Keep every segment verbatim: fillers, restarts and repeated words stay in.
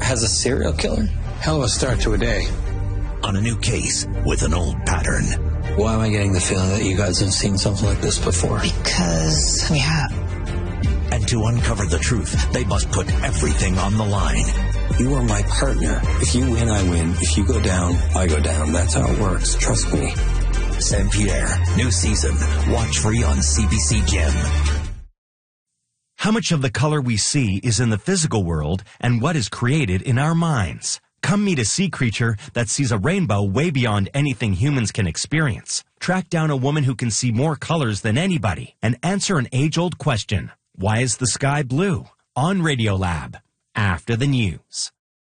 has a serial killer? Hell of a start to a day. On a new case with an old pattern. Why am I getting the feeling that you guys have seen something like this before? Because we have. And to uncover the truth, they must put everything on the line. You are my partner. If you win, I win. If you go down, I go down. That's how it works. Trust me. Saint Pierre, new season. Watch free on C B C Gem. How much of the color we see is in the physical world and what is created in our minds? Come meet a sea creature that sees a rainbow way beyond anything humans can experience. Track down a woman who can see more colors than anybody and answer an age-old question. Why is the sky blue? On Radiolab, after the news.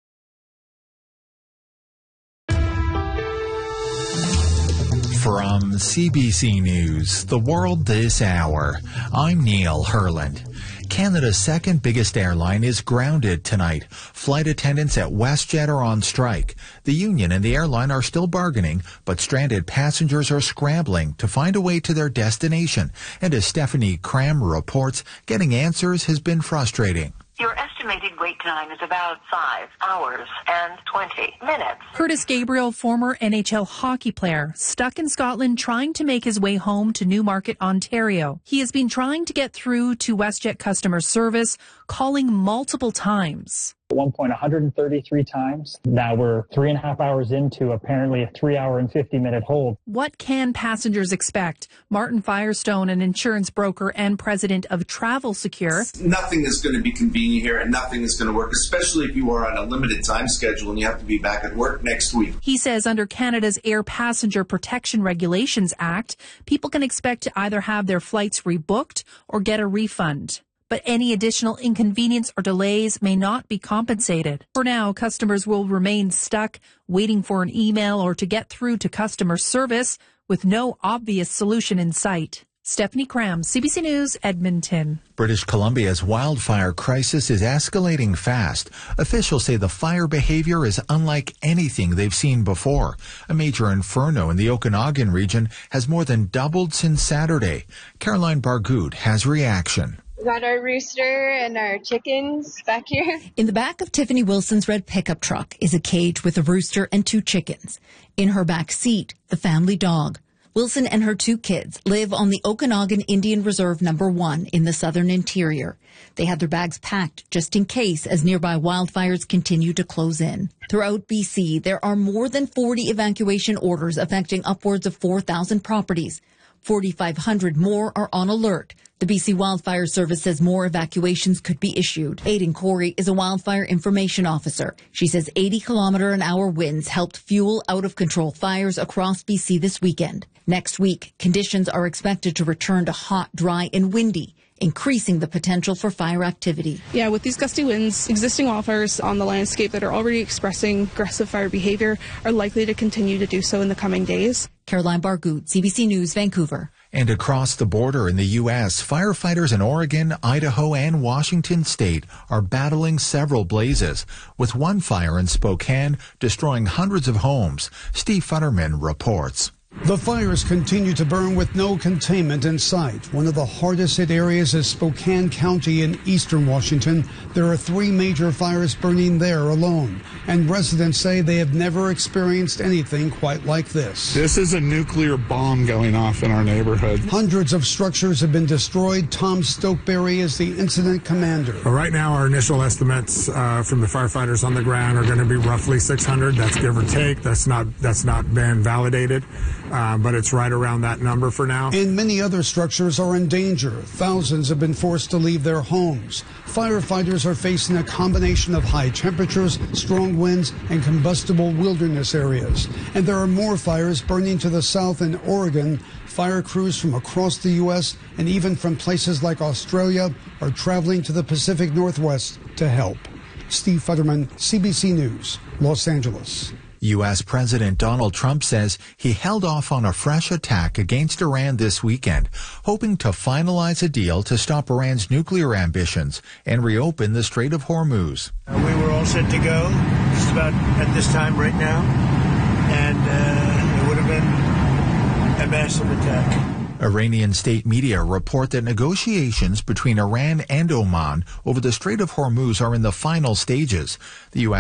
From C B C News, The World This Hour, I'm Neil Herland. Canada's second biggest airline is grounded tonight. Flight attendants at WestJet are on strike. The union and the airline are still bargaining, but stranded passengers are scrambling to find a way to their destination. And as Stephanie Cram reports, getting answers has been frustrating. Your estimated wait time is about five hours and twenty minutes. Curtis Gabriel, former N H L hockey player, stuck in Scotland trying to make his way home to Newmarket, Ontario. He has been trying to get through to WestJet customer service, calling multiple times. At one point, one hundred thirty-three times. Now we're three and a half hours into apparently a three hour and fifty minute hold. What can passengers expect? Martin Firestone, an insurance broker and president of Travel Secure. Nothing is going to be convenient here and nothing is going to work, especially if you are on a limited time schedule and you have to be back at work next week. He says under Canada's Air Passenger Protection Regulations Act, people can expect to either have their flights rebooked or get a refund. But any additional inconvenience or delays may not be compensated. For now, customers will remain stuck, waiting for an email or to get through to customer service with no obvious solution in sight. Stephanie Cram, C B C News, Edmonton. British Columbia's wildfire crisis is escalating fast. Officials say the fire behavior is unlike anything they've seen before. A major inferno in the Okanagan region has more than doubled since Saturday. Caroline Bargood has reaction. We got our rooster and our chickens back here. In the back of Tiffany Wilson's red pickup truck is a cage with a rooster and two chickens. In her back seat, the family dog. Wilson and her two kids live on the Okanagan Indian Reserve number one in the southern interior. They had their bags packed just in case as nearby wildfires continue to close in. Throughout B C, there are more than forty evacuation orders affecting upwards of four thousand properties. forty-five hundred more are on alert. The B C Wildfire Service says more evacuations could be issued. Aidan Corey is a wildfire information officer. She says eighty kilometer an hour winds helped fuel out-of-control fires across B C this weekend. Next week, conditions are expected to return to hot, dry, and windy, increasing the potential for fire activity. Yeah, with these gusty winds, existing wildfires on the landscape that are already expressing aggressive fire behavior are likely to continue to do so in the coming days. Caroline Bargood, C B C News, Vancouver. And across the border in the U S, firefighters in Oregon, Idaho, and Washington state are battling several blazes, with one fire in Spokane destroying hundreds of homes. Steve Futterman reports. The fires continue to burn with no containment in sight. One of the hardest hit areas is Spokane County in eastern Washington. There are three major fires burning there alone, and residents say they have never experienced anything quite like this. This is a nuclear bomb going off in our neighborhood. Hundreds of structures have been destroyed. Tom Stokeberry is the incident commander. Well, right now, our initial estimates uh, from the firefighters on the ground are going to be roughly six hundred. That's give or take. That's not that's not been validated. Uh, but it's right around that number for now. And many other structures are in danger. Thousands have been forced to leave their homes. Firefighters are facing a combination of high temperatures, strong winds, and combustible wilderness areas. And there are more fires burning to the south in Oregon. Fire crews from across the U S and even from places like Australia are traveling to the Pacific Northwest to help. Steve Futterman, C B C News, Los Angeles. U S. President Donald Trump says he held off on a fresh attack against Iran this weekend, hoping to finalize a deal to stop Iran's nuclear ambitions and reopen the Strait of Hormuz. Uh, we were all set to go just about at this time right now, and uh, it would have been a massive attack. Iranian state media report that negotiations between Iran and Oman over the Strait of Hormuz are in the final stages. The U S